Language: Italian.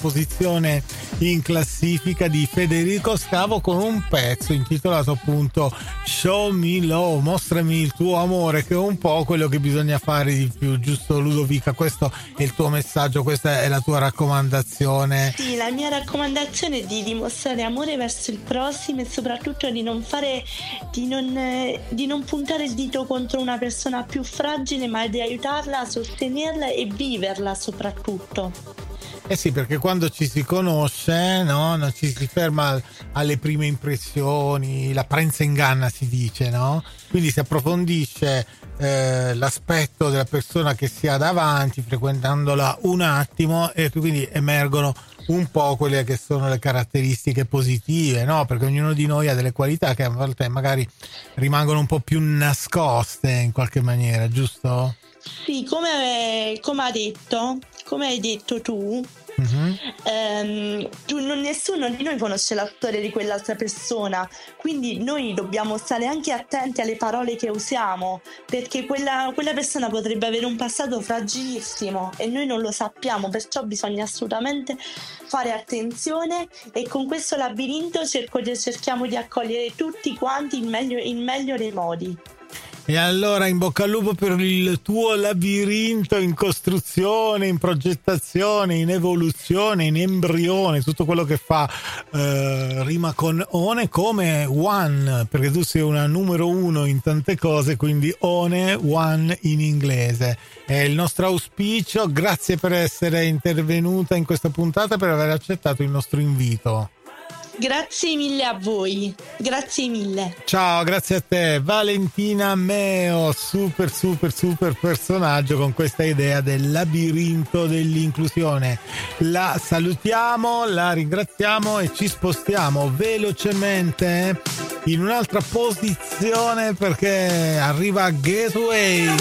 posizione in classifica di Federico Scavo con un pezzo intitolato appunto Show Me Love, mostrami il tuo amore, che è un po' quello che bisogna fare di più, giusto Ludovica? Questo è il tuo messaggio, questa è la tua raccomandazione. Sì, la mia raccomandazione è di dimostrare amore verso il prossimo e soprattutto di non puntare il dito contro una persona più fragile, ma di aiutarla, sostenerla e viverla soprattutto. Eh sì, perché quando ci si conosce, no, non ci si ferma alle prime impressioni, la prensa inganna si dice, no? Quindi si approfondisce l'aspetto della persona che si ha davanti, frequentandola un attimo, e quindi emergono un po' quelle che sono le caratteristiche positive, no? Perché ognuno di noi ha delle qualità che a volte magari rimangono un po' più nascoste in qualche maniera, giusto? Sì, come hai detto tu, nessuno di noi conosce la storia di quell'altra persona, quindi noi dobbiamo stare anche attenti alle parole che usiamo, perché quella persona potrebbe avere un passato fragilissimo e noi non lo sappiamo, perciò bisogna assolutamente fare attenzione, e con questo labirinto cerchiamo di accogliere tutti quanti in meglio dei modi. E allora in bocca al lupo per il tuo labirinto in costruzione, in progettazione, in evoluzione, in embrione, tutto quello che fa rima con one, come one, perché tu sei una numero uno in tante cose, quindi one in inglese. È il nostro auspicio. Grazie per essere intervenuta in questa puntata, per aver accettato il nostro invito. Grazie mille a voi, grazie mille. Ciao, grazie a te Valentina Meo, super personaggio con questa idea del labirinto dell'inclusione. La salutiamo, la ringraziamo e ci spostiamo velocemente in un'altra posizione perché arriva Gateway.